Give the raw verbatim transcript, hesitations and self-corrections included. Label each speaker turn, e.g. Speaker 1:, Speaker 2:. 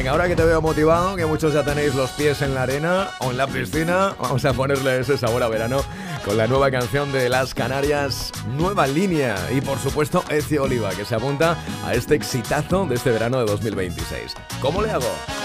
Speaker 1: Venga, ahora que te veo motivado, que muchos ya tenéis los pies en la arena o en la piscina, vamos a ponerle ese sabor a verano con la nueva canción de Las Canarias, Nueva Línea. Y por supuesto, Ezio Oliva, que se apunta a este exitazo de este verano de dos mil veintiséis. ¿Cómo le hago?